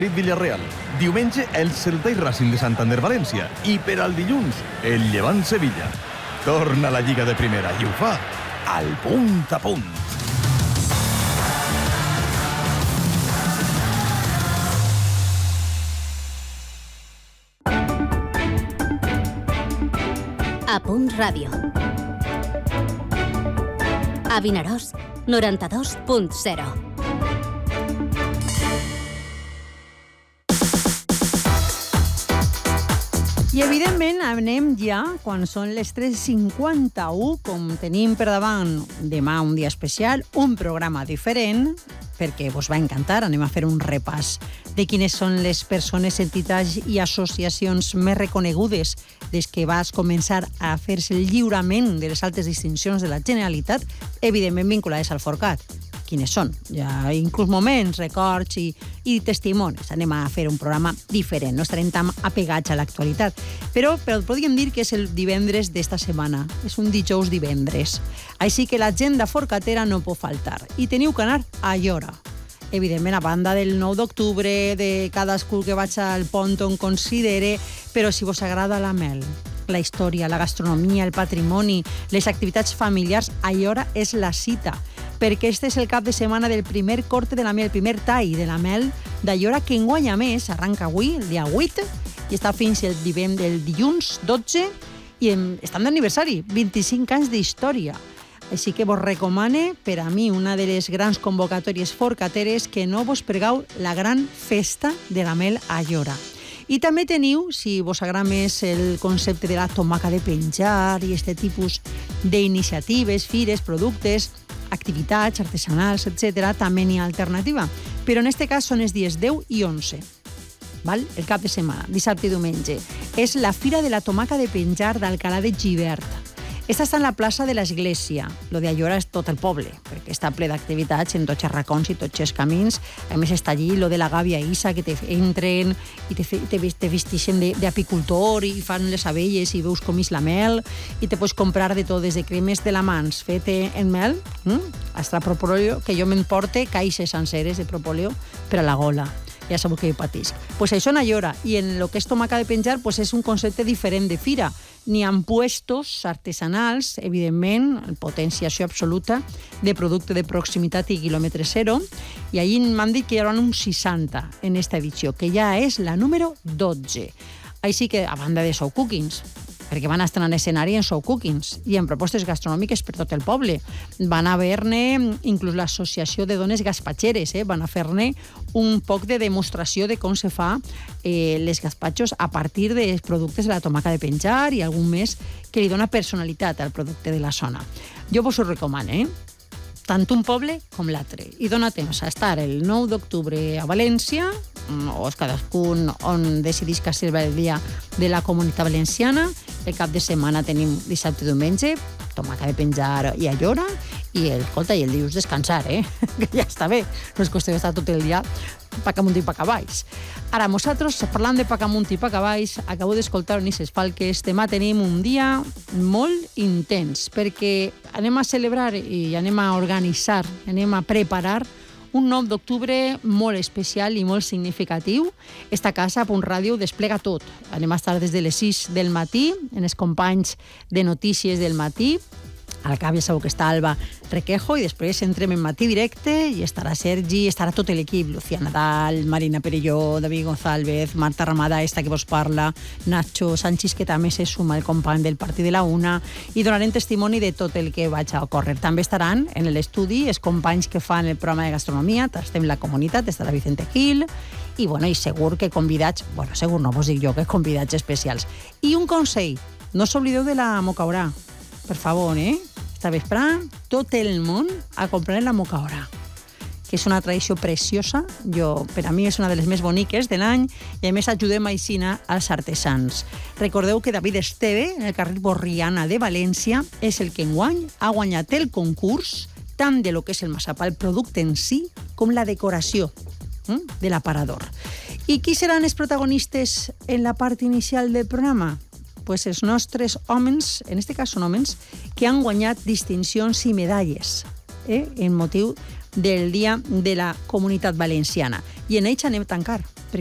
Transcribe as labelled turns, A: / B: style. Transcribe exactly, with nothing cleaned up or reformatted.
A: Villarreal. Diumenge, el Celta i Racing de Santander València. I per al dilluns, el Llevant Sevilla. Torna a la Lliga de Primera i ho fa al punt a punt.
B: A Punt Ràdio. A Vinaròs, noranta-dos punt zero.
C: I, evidentment, anem ja, quan són les tres cinquanta-u, com tenim per davant demà un dia especial, un programa diferent, perquè vos va encantar. Anem a fer un repàs de quines són les persones, entitats i associacions més reconegudes des que vas començar a fer-se el lliurament de les altes distincions de la Generalitat, evidentment vinculades al Forcat. Quines són? Hi ha inclús moments, records i, i testimonis. Anem a fer un programa diferent, no estarem tan apegats a l'actualitat. Però, però podríem dir que és el divendres d'esta setmana. És un dijous divendres. Així que l'agenda forcatera no pot faltar. I teniu que anar a Aiora. Evidentment, a banda del nou d'octubre, de cadascú que vaig al pont on considere, però si vos agrada la mel, la història, la gastronomia, el patrimoni, les activitats familiars, Aiora és la cita, perquè este és el cap de setmana del primer corte de la mel, el primer tall de la mel d'Aiora, que enguany a més arranca avui, el dia vuit, i està fins el, el dilluns dotze, i en, estan d'aniversari, vint-i-cinc anys d'història. Així que vos recomane, per a mi, una de les grans convocatòries forcateres, que no vos pregau la gran festa de la mel a Aiora. I també teniu, si vos agrada més el concepte de la tomaca de penjar i aquest tipus d'iniciatives, fires, productes, activitats artesanals, etcètera, també n'hi ha alternativa. Però en aquest cas són els dies deu i onze, val? El cap de setmana, dissabte i diumenge. És la Fira de la Tomaca de Penjar d'Alcalà de Givert. Esta està en la plaça de l'Església. Lo de Aiora és tot el poble, perquè està ple d'activitats en tots els racons i tots els camins. A més, està allí lo de la gàbia Isa, que te entren i te, te, te vestixen d'apicultor i fan les abelles i veus com és la mel, i te pots comprar de tot, des de cremes de la mans fet en mel, hm? Hasta propòleo, que jo m'emporte caixes senceres de propòleo per a la gola. Ja sabeu que jo patisc. Pues això en Aiora. I en el que és tomaca de penjar, pues és un concepte diferent de fira. N'hi ha puestos artesanals, evidentment, potenciació absoluta de producte de proximitat i quilòmetre zero, i allí m'han dit que hi haurà uns seixanta en esta edició, que ja és la número dotze. Així que, a banda de show cookings, perquè van estar en escenari en show cookings i en propostes gastronòmiques per tot el poble. Van haver-ne inclús l'associació de dones gaspatxeres, eh? Van a fer-ne un poc de demostració de com se fa eh, les gaspatxos a partir dels productes de la tomaca de penjar i algun més que li dona personalitat al producte de la zona. Jo vos ho recomano, eh? Tant un poble com l'altre. I dona temps a estar el nou d'octubre a València, o cadascun on decidís que sigui el dia de la Comunitat Valenciana. El cap de setmana tenim dissabte i diumenge, tomaca de penjar i Aiora, i el, escolta, i el dilluns descansar, eh? Que ja està bé, no és qüestió d'estar tot el dia pacamunt i pacavalls. Ara, nosaltres, parlant de pacamunt i pacavalls, acabo d'escoltar Unisses Falques, demà tenim un dia molt intens, perquè anem a celebrar i anem a organitzar, anem a preparar un nou d'octubre molt especial i molt significatiu. Esta casa, a Punt Ràdio, desplega tot. Anem a estar des de les sis del matí, en els companys de notícies del matí. Al cap ja sabeu que està Alba Requejo, i després entrem en matí directe i estarà Sergi, estarà tot l'equip, Lucía Nadal, Marina Perelló, David González, Marta Ramada, esta que vos parla, Nacho Sánchez, que també se suma el company del Partit de la Una, i donarem testimoni de tot el que vaig a ocórrer. També estaran en l'estudi els companys que fan el programa de gastronomia, estem la comunitat, estarà Vicente Gil, i, bueno, i segur que convidats, bueno, segur no vos dic jo, que convidats especials. I un consell, no s'oblideu de la mocaorà, per favor, eh? Esta vesprà, tot el món a comprar la mocaorà, que és una tradició preciosa. Jo, per a mi, és una de les més boniques de l'any, i a més ajudem així als artesans. Recordeu que David Esteve, en el carrer Borriana de València, és el que enguany ha guanyat el concurs tant de lo que és el massapà, el producte en si, com la decoració eh, de l'aparador. I qui seran els protagonistes en la part inicial del programa? Pues els nostres homes, en aquest cas són homes, que han guanyat distincions i medalles eh, en motiu del Dia de la Comunitat Valenciana. I en ells anem a tancar,